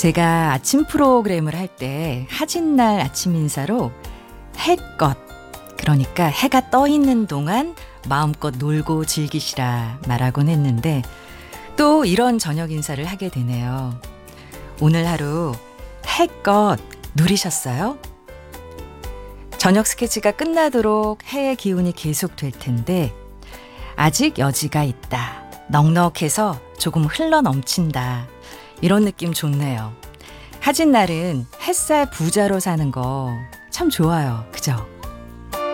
제가 아침 프로그램을 할 때 하진날 아침 인사로 해껏, 그러니까 해가 떠 있는 동안 마음껏 놀고 즐기시라 말하곤 했는데 또 이런 저녁 인사를 하게 되네요. 오늘 하루 해껏 누리셨어요? 저녁 스케치가 끝나도록 해의 기운이 계속될 텐데 아직 여지가 있다. 넉넉해서 조금 흘러 넘친다. 이런 느낌 좋네요. 하진 날은 햇살 부자로 사는 거 참 좋아요. 그죠?